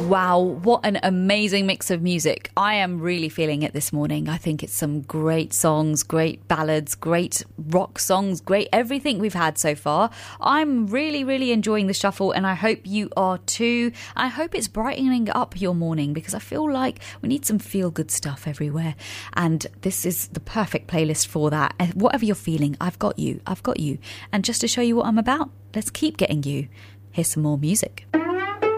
Wow, what an amazing mix of music. I am really feeling it this morning. I think it's some great songs, great ballads, great rock songs, great everything we've had so far. I'm really enjoying the shuffle, and I hope you are too. I hope it's brightening up your morning, because I feel like we need some feel-good stuff everywhere. And this is the perfect playlist for that. And whatever you're feeling, I've got you. And just to show you what I'm about, let's keep getting you. Here's some more music.